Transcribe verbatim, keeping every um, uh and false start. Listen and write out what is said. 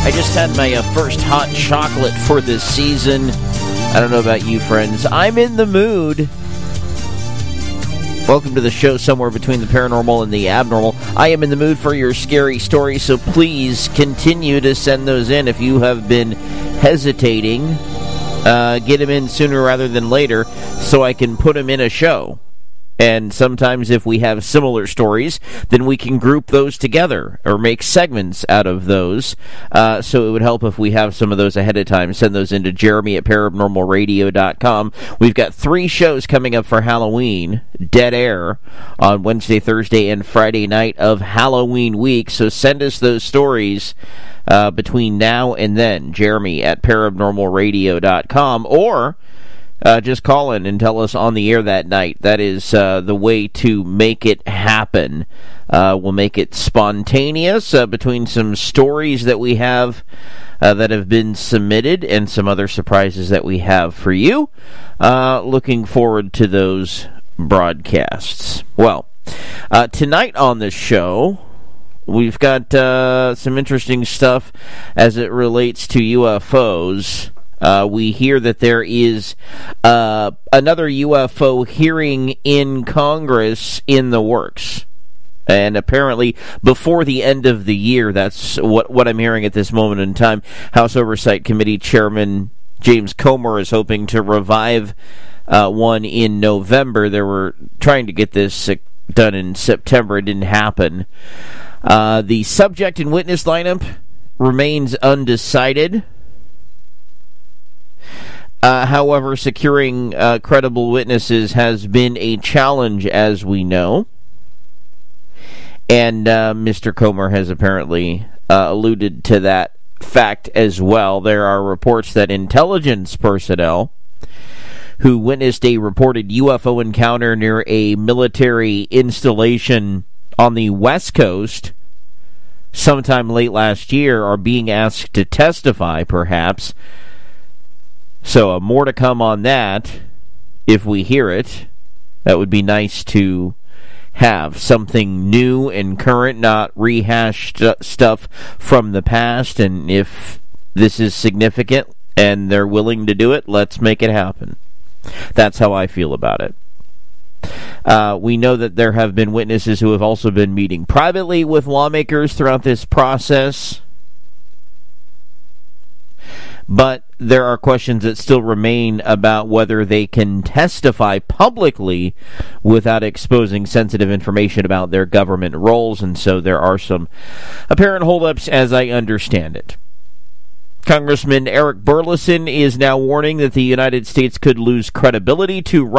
I just had my uh, first hot chocolate for this season. I don't know about you, friends. I'm in the mood. Welcome to the show, somewhere between the paranormal and the abnormal. I am in the mood for your scary stories, so please continue to send those in. If you have been hesitating, uh, get them in sooner rather than later so I can put them in a show. And sometimes if we have similar stories, then we can group those together or make segments out of those. Uh, so it would help if we have some of those ahead of time. Send those into Jeremy at paranormal radio dot com. We've got three shows coming up for Halloween. Dead Air on Wednesday, Thursday, and Friday night of Halloween week. So send us those stories uh, between now and then. Jeremy at paranormal radio dot com, or Uh, just call in and tell us on the air that night. That is uh, the way to make it happen. Uh, we'll make it spontaneous uh, between some stories that we have uh, that have been submitted and some other surprises that we have for you. Uh, looking forward to those broadcasts. Well, uh, tonight on the show, we've got uh, some interesting stuff as it relates to U F Os. Uh, we hear that there is uh, another U F O hearing in Congress in the works. And apparently, before the end of the year, that's what, what I'm hearing at this moment in time. House Oversight Committee Chairman James Comer is hoping to revive uh, one in November. They were trying to get this uh, done in September. It didn't happen. Uh, the subject and witness lineup remains undecided. Uh, however, securing uh, credible witnesses has been a challenge, as we know. And uh, Mister Comer has apparently uh, alluded to that fact as well. There are reports that intelligence personnel who witnessed a reported U F O encounter near a military installation on the West Coast sometime late last year are being asked to testify, perhaps. So uh, more to come on that if we hear it. That would be nice to have something new and current, not rehashed uh, stuff from the past. And if this is significant and they're willing to do it, let's make it happen. That's how I feel about it. Uh, we know that there have been witnesses who have also been meeting privately with lawmakers throughout this process. But there are questions that still remain about whether they can testify publicly without exposing sensitive information about their government roles, and so there are some apparent holdups as I understand it. Congressman Eric Burleson is now warning that the United States could lose credibility to